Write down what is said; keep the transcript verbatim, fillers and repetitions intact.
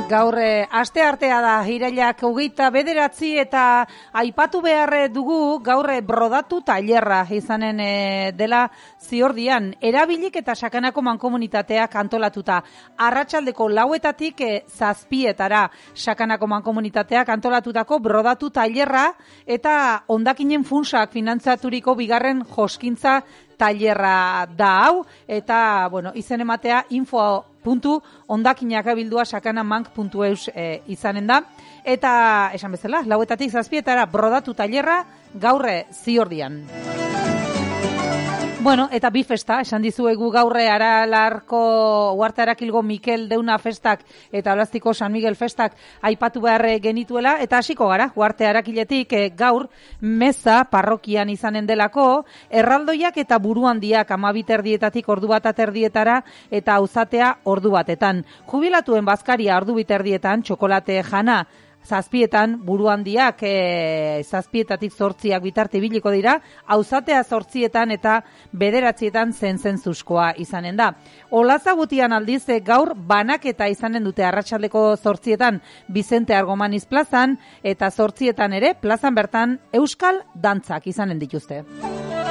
Gaur aste artea da, irailak hogeita bederatzi eta aipatu behar dugu gaur brodatu tailerra izanen dela Ziordian. Erabilik eta Sakanako mankomunitateak antolatuta. Arratsaldeko lauetatik zazpietara Sakanako mankomunitateak antolatutako brodatu tailerra eta hondakinen funtsak finantzaturiko bigarren joskintza tailerra da hau, eta bueno, izen ematea info puntu hondakinak abildua sakanamank puntu eus e, izanen da, eta esan bezala, lauetatik zazpietara brodatu tailerra gaurre Ziordian. Bueno, eta bi festa, esan dizuegu gaurre Aralarko Uarte Arakilgo Mikel Deuna festak eta Olaztiko San Miguel festak aipatu behar genituela, eta hasiko gara, Uarte Arakiletik e, gaur meza parrokian izanen delako, erraldoiak eta buruhandiak amabiterdietatik ordu bat aterdietara eta auzatea ordu batetan. Jubilatuen bazkaria ordu biterdietan, txokolate jana, zazpietan, buruhandiak e, zazpietatik zortziak bitarte biliko dira, auzatea zortzietan eta bederatzietan zentzenzuzkoa izanen da. Olazabutian aldiz gaur banaketa izanen dute arratsaldeko zortzietan Bizente Argomaniz plazan, eta zortzietan ere plazan bertan euskal dantzak izanen dituzte.